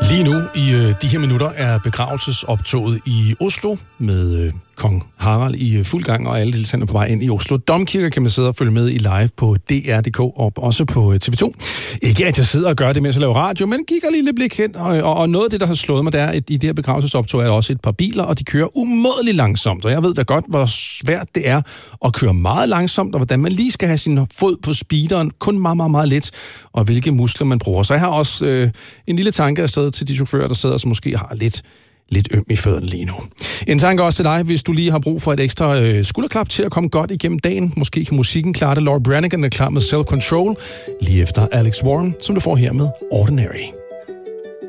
Lige nu i de her minutter er begravelsesoptoget i Oslo med kong Harald i fuld gang, og alle deltagerne på vej ind i Oslo Domkirke kan man sidde og følge med i live på DR.dk og også på TV2. Ikke at jeg sidder og gør det, mens jeg laver radio, men kigger lige lidt blik hen, og noget af det, der har slået mig, der er, i det her begravelsesoptog er også et par biler, og de kører umådeligt langsomt, og jeg ved da godt, hvor svært det er at køre meget langsomt, og hvordan man lige skal have sin fod på speederen, kun meget, meget, meget let, og hvilke muskler man bruger. Så jeg har også en lille tanke afsted til de chauffører, der sidder, som måske har lidt øm i fødderne lige nu. En tanke også til dig, hvis du lige har brug for et ekstra skulderklap til at komme godt igennem dagen. Måske kan musikken klare det. Laura Branigan er klar med Self Control, lige efter Alex Warren, som du får her med Ordinary.